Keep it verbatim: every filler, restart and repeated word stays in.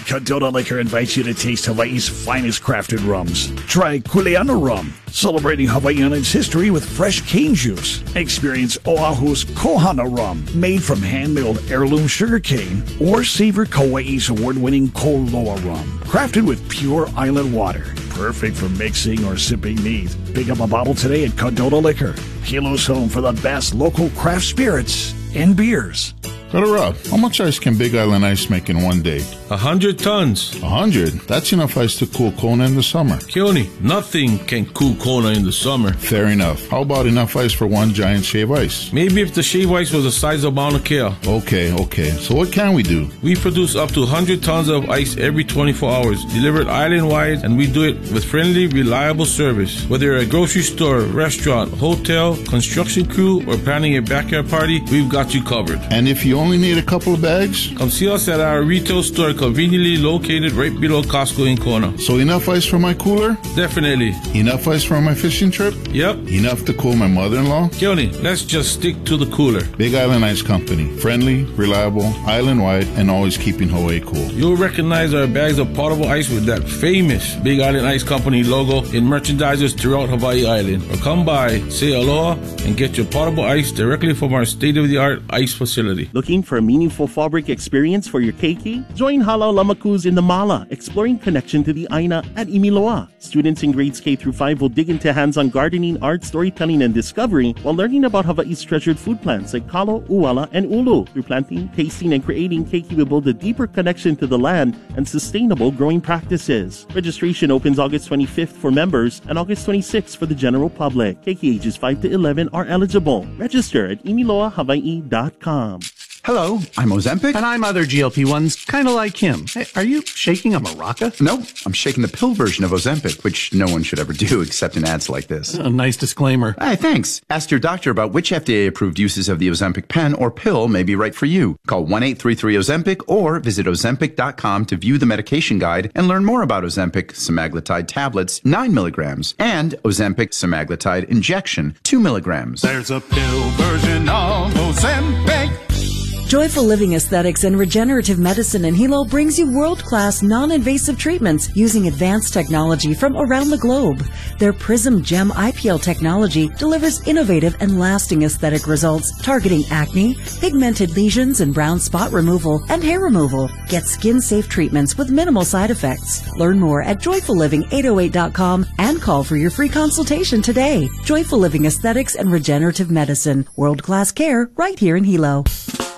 Cadota Liquor invites you to taste Hawaii's finest crafted rums. Try Kuleana Rum, celebrating Hawaii Island's history with fresh cane juice. Experience Oahu's Kohana Rum, made from hand-milled heirloom sugar cane. Or savor Kauai's award-winning Koloa Rum, crafted with pure island water. Perfect for mixing or sipping neat. Pick up a bottle today at Cadota Liquor, Hilo's home for the best local craft spirits and beers. Rob, how much ice can Big Island Ice make in one day? A hundred tons. A hundred? That's enough ice to cool Kona in the summer. Keone, nothing can cool Kona in the summer. Fair enough. How about enough ice for one giant shave ice? Maybe if the shave ice was the size of Mauna Kea. Okay, okay. So what can we do? We produce up to one hundred tons of ice every twenty-four hours, delivered island-wide, and we do it with friendly, reliable service. Whether you're a grocery store, restaurant, hotel, construction crew, or planning a backyard party, we've got you covered. And if you only need a couple of bags? Come see us at our retail store conveniently located right below Costco in Kona. So enough ice for my cooler? Definitely. Enough ice for my fishing trip? Yep. Enough to cool my mother-in-law? Keone, let's just stick to the cooler. Big Island Ice Company. Friendly, reliable, island-wide, and always keeping Hawaii cool. You'll recognize our bags of potable ice with that famous Big Island Ice Company logo in merchandisers throughout Hawaii Island. Or come by, say aloha, and get your potable ice directly from our state-of-the-art ice facility. Looking for a meaningful fall break experience for your keiki? Join Halau Lamakus in the Mala, exploring connection to the Aina at Imiloa. Students in grades K through five will dig into hands-on gardening, art, storytelling, and discovery while learning about Hawaii's treasured food plants like kalo, uala, and ulu. Through planting, tasting, and creating, keiki will build a deeper connection to the land and sustainable growing practices. Registration opens August twenty-fifth for members and August twenty-sixth for the general public. Keiki ages five to eleven are eligible. Register at imiloa hawaii dot com. Hello, I'm Ozempic. And I'm other G L P ones, kind of like him. Hey, are you shaking a maraca? No, I'm shaking the pill version of Ozempic, which no one should ever do except in ads like this. A nice disclaimer. Hey, thanks. Ask your doctor about which F D A-approved uses of the Ozempic pen or pill may be right for you. Call one eight three three Ozempic or visit ozempic dot com to view the medication guide and learn more about Ozempic semaglutide tablets, nine milligrams, and Ozempic semaglutide injection, two milligrams. There's a pill version of Ozempic. Joyful Living Aesthetics and Regenerative Medicine in Hilo brings you world-class non-invasive treatments using advanced technology from around the globe. Their Prism Gem I P L technology delivers innovative and lasting aesthetic results targeting acne, pigmented lesions and brown spot removal, and hair removal. Get skin-safe treatments with minimal side effects. Learn more at joyful living eight oh eight dot com and call for your free consultation today. Joyful Living Aesthetics and Regenerative Medicine. World-class care right here in Hilo.